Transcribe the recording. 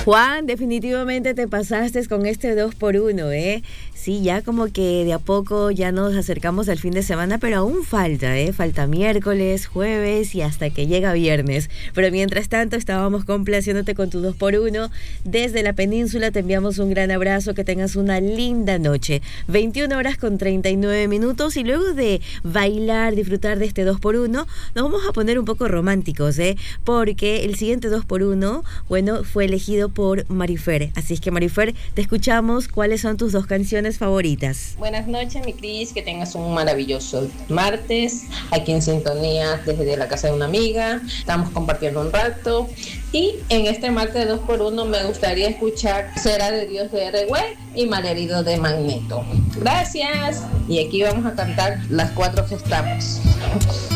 Juan, definitivamente te pasaste con este 2x1, ¿eh? Sí, ya como que de a poco ya nos acercamos al fin de semana, pero aún falta, ¿eh? Falta miércoles, jueves y hasta que llega viernes. Pero mientras tanto estábamos complaciéndote con tu 2x1. Desde la península te enviamos un gran abrazo, que tengas una linda noche. 21:39 y luego de bailar, disfrutar de este 2x1, nos vamos a poner un poco románticos, ¿eh? Porque el siguiente 2x1, bueno, fue elegido por Marifer. Así es que, Marifer, te escuchamos. ¿Cuáles son tus 2 canciones favoritas? Buenas noches, mi Cris, que tengas un maravilloso martes, aquí en sintonía desde la casa de una amiga, estamos compartiendo un rato, y en este martes de 2x1 me gustaría escuchar Será de Dios de R.W. y Malherido de Magneto. Gracias, y aquí vamos a cantar las 4 que estamos.